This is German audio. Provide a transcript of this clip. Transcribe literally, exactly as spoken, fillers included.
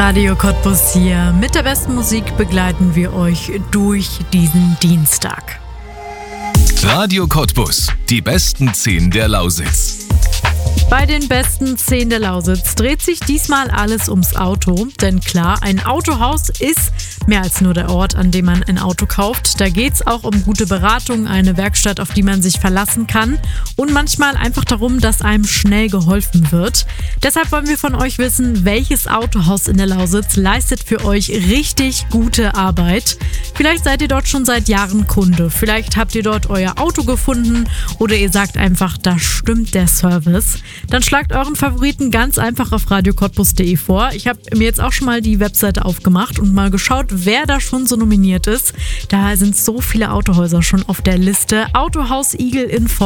Radio Cottbus hier. Mit der besten Musik begleiten wir euch durch diesen Dienstag. Radio Cottbus, die besten zehn der Lausitz. Bei den besten zehn der Lausitz dreht sich diesmal alles ums Auto. Denn klar, ein Autohaus ist mehr als nur der Ort, an dem man ein Auto kauft. Da geht es auch um gute Beratung, eine Werkstatt, auf die man sich verlassen kann. Und manchmal einfach darum, dass einem schnell geholfen wird. Deshalb wollen wir von euch wissen, welches Autohaus in der Lausitz leistet für euch richtig gute Arbeit. Vielleicht seid ihr dort schon seit Jahren Kunde. Vielleicht habt ihr dort euer Auto gefunden oder ihr sagt einfach, da stimmt der Service. Dann schlagt euren Favoriten ganz einfach auf radio cottbus punkt de vor. Ich habe mir jetzt auch schon mal die Webseite aufgemacht und mal geschaut, wer da schon so nominiert ist. Da sind so viele Autohäuser schon auf der Liste. Autohaus Igel in